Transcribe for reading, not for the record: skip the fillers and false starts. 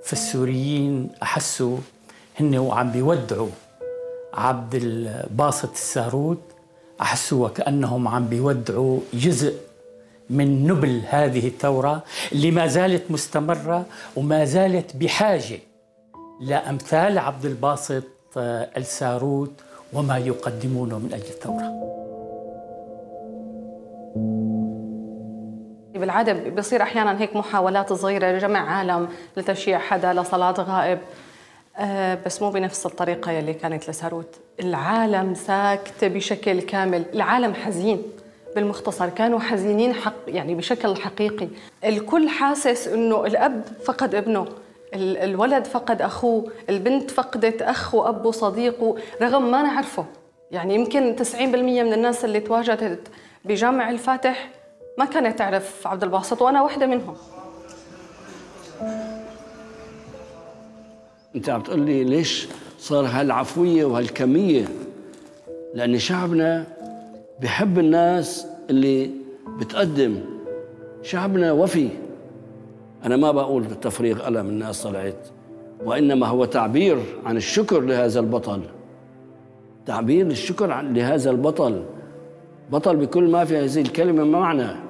فالسوريين أحسوا هن وعم بيودعوا عبد الباسط الساروت، أحسوا وكأنهم عم بيودعوا جزء من نبل هذه الثورة اللي ما زالت مستمرة وما زالت بحاجة لأمثال عبد الباسط الساروت وما يقدمونه من أجل الثورة. بالعادة بصير أحياناً هيك محاولات صغيرة لجمع عالم لتشييع حدا لصلاة غائب، بس مو بنفس الطريقة يلي كانت لساروت. العالم ساكتة بشكل كامل، العالم حزين. بالمختصر كانوا حزينين يعني بشكل حقيقي. الكل حاسس إنه الأب فقد ابنه، الولد فقد أخوه، البنت فقدت أخ وأب وصديق رغم ما نعرفه. يعني يمكن 90% من الناس اللي تواجدت بجامع الفاتح ما كانت تعرف عبد الباسط، وأنا واحدة منهم. أنت عم تقول لي ليش صار هالعفوية وهالكمية؟ لأن شعبنا بحب الناس اللي بتقدم، شعبنا وفي. أنا ما بقول بالتفريغ ألم الناس طلعت، وإنما هو تعبير عن الشكر لهذا البطل، تعبير الشكر لهذا البطل، بطل بكل ما في هذه الكلمة معنى.